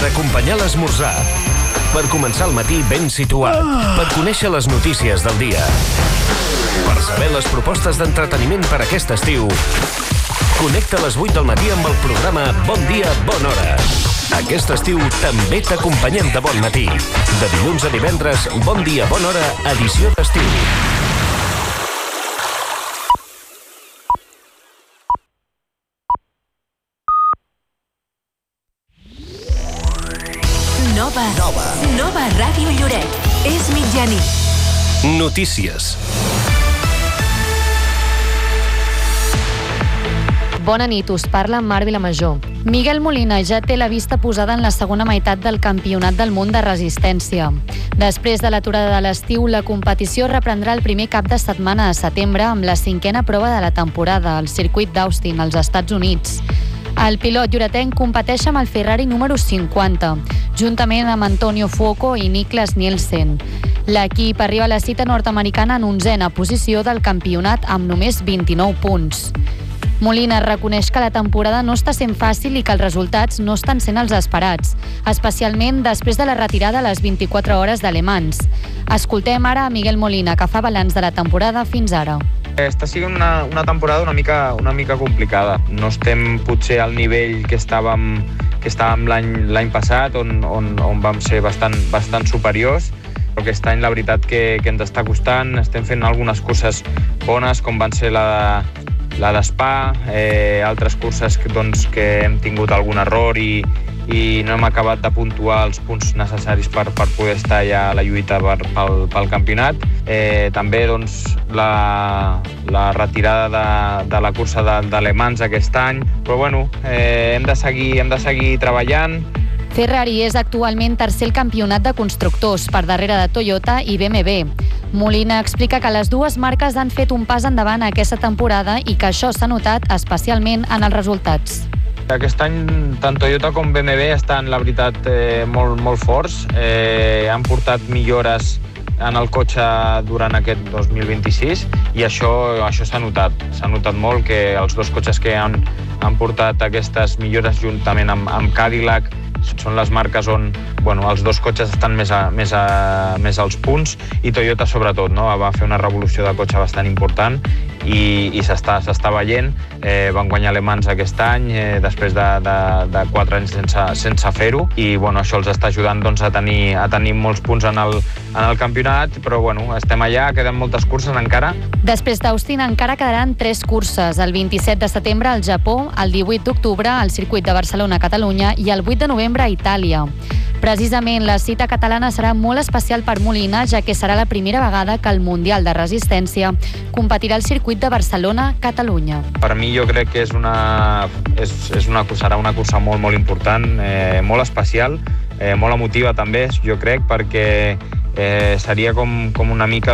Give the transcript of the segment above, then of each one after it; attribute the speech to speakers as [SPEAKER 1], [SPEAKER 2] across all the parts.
[SPEAKER 1] acompanyar l'esmorzar, per començar el matí ben situat, per conèixer les notícies del dia, per saber les propostes d'entreteniment per aquest estiu. Connecta a les 8 del matí amb el programa Bon dia, bona hora. Aquest estiu també t'acompanyem de bon matí. De dilluns a divendres, Bon dia, bona hora, edició d'estiu.
[SPEAKER 2] Nova Ràdio Lloret. És mitjanit.
[SPEAKER 1] Notícies.
[SPEAKER 3] Bona nit, us parla Mar Vilamajor. Miguel Molina ja té la vista posada en la segona meitat del Campionat del Món de Resistència. Després de l'aturada de l'estiu, la competició reprendrà el primer cap de setmana de setembre amb la 5a prova de la temporada, al circuit d'Austin, als Estats Units. El pilot lloretenc competeix amb el Ferrari número 50, juntament amb Antonio Fuoco i Niklas Nielsen. L'equip arriba a la cita nord-americana en 11a posició del campionat amb només 29 punts. Molina reconeix que la temporada no està sent fàcil i que els resultats no estan sent els esperats, especialment després de la retirada a les 24 hores de Le Mans. Escoltem ara a Miguel Molina, que fa balanç de la temporada fins ara.
[SPEAKER 4] Està sent una temporada una mica complicada. No estem potser al nivell que estàvem l'any passat, on vam ser bastant superiors, però aquest any la veritat que ens està costant. Estem fent algunes curses bones, com van ser la de Spa, altres curses que hem tingut algun error i no hem acabat de puntuar els punts necessaris per poder estar ja a la lluita pel campionat. També la retirada de la cursa de Le Mans aquest any, però bueno, hem de seguir treballant.
[SPEAKER 3] Ferrari és actualment tercer al campionat de constructors, per darrere de Toyota i BMW. Molina explica que les dues marques han fet un pas endavant aquesta temporada i que això s'ha notat especialment en els resultats.
[SPEAKER 4] Aquest any tant Toyota com BMW estan, la veritat, molt forts. Han portat millores en el cotxe durant aquest 2026 i això s'ha notat. S'ha notat molt que els dos cotxes que han portat aquestes millores juntament amb Cadillac són les marques on els dos cotxes estan més als punts, i Toyota sobretot, no? Va fer una revolució de cotxe bastant important i s'està veient. Van guanyar Le Mans aquest any després de 4 anys sense fer-ho, i això els està ajudant a tenir molts punts en el campionat, però estem allà, queden moltes curses encara.
[SPEAKER 3] Després d'Austin encara quedaran 3 curses, el 27 de setembre al Japó, el 18 d'octubre al circuit de Barcelona a Catalunya i el 8 de novembre a Itàlia. Precisament la cita catalana serà molt especial per Molina, ja que serà la primera vegada que el Mundial de Resistència competirà al circuit de Barcelona-Catalunya.
[SPEAKER 4] Per mi jo crec que serà una cursa molt important, molt especial, molt emotiva també, jo crec, perquè seria com una mica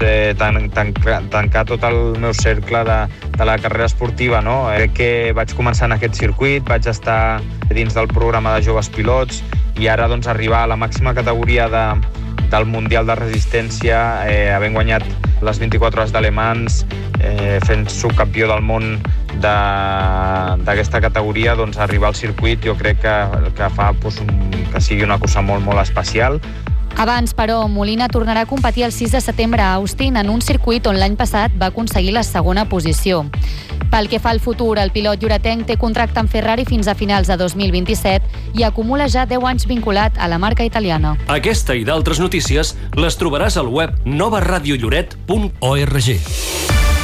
[SPEAKER 4] tancar tot el meu cercle de la carrera esportiva, no? Crec que vaig començar en aquest circuit, vaig estar dins del programa de joves pilots i ara arribar a la màxima categoria del Mundial de Resistència, havent guanyat les 24 hores de Le Mans, fent subcampió del món d'aquesta categoria, arribar al circuit jo crec que fa que sigui una cursa molt especial.
[SPEAKER 3] Abans, però, Molina tornarà a competir el 6 de setembre a Austin en un circuit on l'any passat va aconseguir la segona posició. Pel que fa al futur, el pilot lloretenc té contracte amb Ferrari fins a finals de 2027 i acumula ja 10 anys vinculat a la marca italiana.
[SPEAKER 1] Aquesta i d'altres notícies les trobaràs al web novaradiolloret.org.